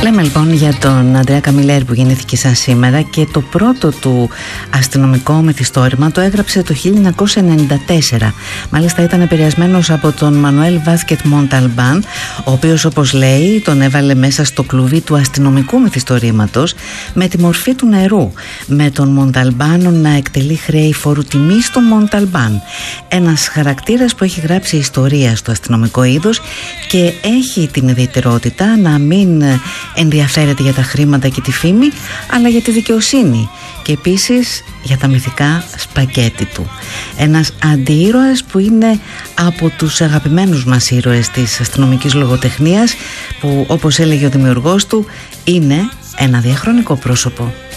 Λέμε λοιπόν για τον Αντρέα Καμιλέρη που γεννήθηκε σαν σήμερα και το πρώτο του αστυνομικό μυθιστόρημα το έγραψε το 1994. Μάλιστα ήταν επηρεασμένος από τον Μανουέλ Βάσκετ Μονταλμπάν, ο οποίος, όπως λέει, τον έβαλε μέσα στο κλουβί του αστυνομικού μυθιστορήματος με τη μορφή του νερού, με τον Μονταλμπάνο να εκτελεί χρέη φόρου τιμής στον Μονταλμπάν. Ένας χαρακτήρας που έχει γράψει ιστορία στο αστυνομικό είδος και έχει την ιδιαιτερότητα να μην ενδιαφέρεται για τα χρήματα και τη φήμη, αλλά για τη δικαιοσύνη και επίσης για τα μυθικά σπαγκέτι του. Ένας αντιήρωας που είναι από τους αγαπημένους μας ήρωες της αστυνομικής λογοτεχνίας, που, όπως έλεγε ο δημιουργός του, είναι ένα διαχρονικό πρόσωπο.